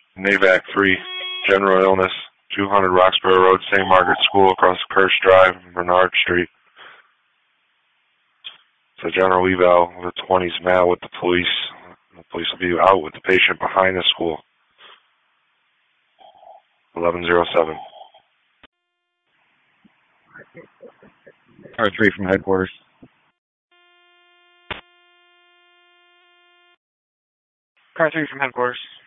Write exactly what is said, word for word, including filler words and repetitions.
NAVAC three, general illness, two hundred Roxborough Road, Saint Margaret School, across Kirsch Drive, Bernard Street. It's a general eval with the twenties male with the police. The police will be out with the patient behind the school. eleven oh seven. R three from headquarters. Car three from headquarters.